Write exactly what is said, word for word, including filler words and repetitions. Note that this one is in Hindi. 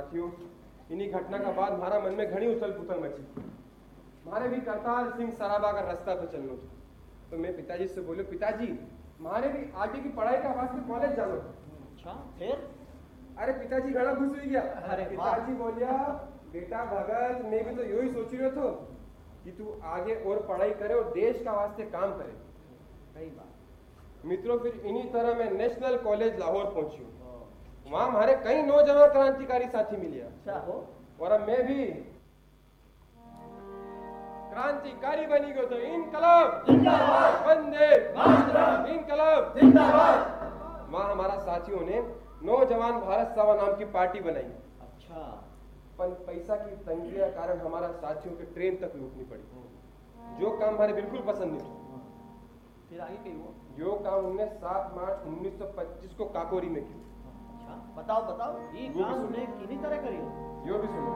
साथियों, इन्हीं घटना का बाद हमारा मन में घनी उथल पुथल मची। हमारे भी करतार सिंह सराबा का रास्ता पे चलना था। तो मैं पिताजी से बोले, पिताजी हमारे भी आगे की पढ़ाई का वास्ते कॉलेज जाना था। अच्छा, फिर? अरे पिताजी घड़ा घुस हुई गया। अरे पिताजी बोलिया, बेटा भगत मैं भी तो यही सोच रहे थो कि तू आगे और पढ़ाई करे और देश का वास्ते काम करे। सही बात। मित्रों, फिर इन्हीं तरह मैं नेशनल कॉलेज लाहौर पहुंची। वहां हमारे कई नौजवान क्रांतिकारी साथी मिले। अच्छा हो। और अब मैं भी क्रांतिकारी बनी गयो। तो इनकलाब जिंदाबाद, वंदे मातरम, इनकलाब जिंदाबाद। वहां हमारा साथियों ने नौजवान भारत सभा नाम की पार्टी बनाई। अच्छा। पर पैसा की तंगी के कारण हमारा साथियों के ट्रेन तक रुकनी पड़ी। जो काम हमारे बिल्कुल पसंद नहीं था। फिर आगे क्या हुआ? जो काम उन्होंने सात मार्च उन्नीस सौ पच्चीस को काकोरी में किया। अच्छा, बताओ बताओ ये काम उन्हें किन्हीं तरह करी? यो भी सुनो।